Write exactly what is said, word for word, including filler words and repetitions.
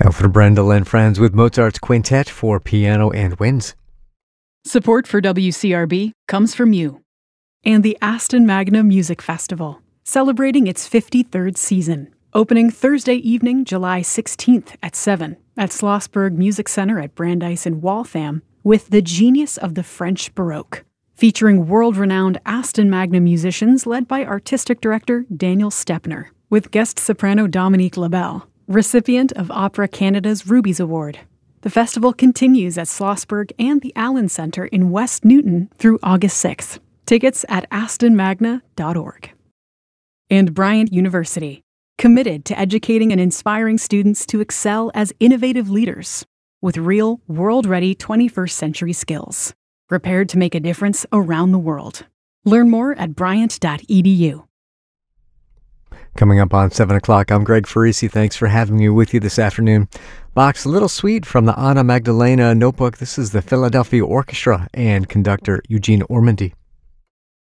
Alfred Brendel and Friends with Mozart's Quintet for Piano and Winds. Support for W C R B comes from you and the Aston Magna Music Festival, celebrating its fifty-third season, opening Thursday evening, July sixteenth at seven at Schlossberg Music Center at Brandeis in Waltham with The Genius of the French Baroque, featuring world-renowned Aston Magna musicians led by artistic director Daniel Stepner, with guest soprano Dominique Labelle, recipient of Opera Canada's Rubies Award. The festival continues at Schlossberg and the Allen Center in West Newton through August sixth. Tickets at aston magna dot org. And Bryant University, committed to educating and inspiring students to excel as innovative leaders with real, world-ready twenty-first century skills, prepared to make a difference around the world. Learn more at bryant dot e d u. Coming up on seven o'clock, I'm Greg Farisi. Thanks for having me with you this afternoon. Bach's Little Suite from the Anna Magdalena Notebook. This is the Philadelphia Orchestra and conductor Eugene Ormandy.